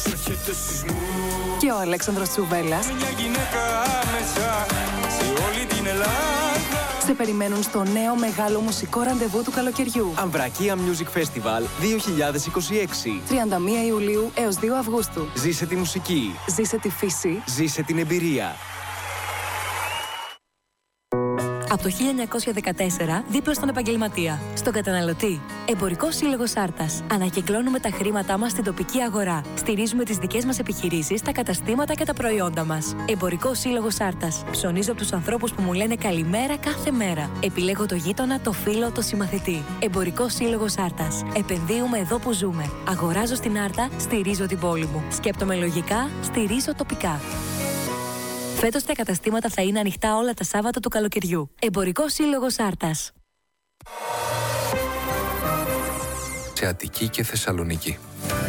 Και ο Αλέξανδρος Τσουβέλλας μια γυναίκα άμεσα σε όλη την Ελλάδα. σε περιμένουν στο νέο μεγάλο μουσικό ραντεβού του καλοκαιριού. Αμβρακία Music Festival 2026. 31 Ιουλίου έως 2 Αυγούστου. Ζήσε τη μουσική. Ζήσε τη φύση. Ζήσε την εμπειρία. Από το 1914, δίπλα στον επαγγελματία, στον καταναλωτή. Εμπορικός Σύλλογος Άρτας. Ανακυκλώνουμε τα χρήματά μας στην τοπική αγορά. Στηρίζουμε τις δικές μας επιχειρήσεις, τα καταστήματα και τα προϊόντα μας. Εμπορικός Σύλλογος Άρτας. Ψωνίζω από τους ανθρώπους που μου λένε καλημέρα κάθε μέρα. Επιλέγω το γείτονα, το φίλο, το συμμαθητή. Εμπορικός Σύλλογος Άρτας. Επενδύουμε εδώ που ζούμε. Αγοράζω στην Άρτα, στηρίζω την πόλη μου. Σκέπτομαι λογικά, στηρίζω τοπικά. Φέτος τα καταστήματα θα είναι ανοιχτά όλα τα Σάββατα του καλοκαιριού. Εμπορικός Σύλλογος Άρτας. Σε Αττική και Θεσσαλονίκη.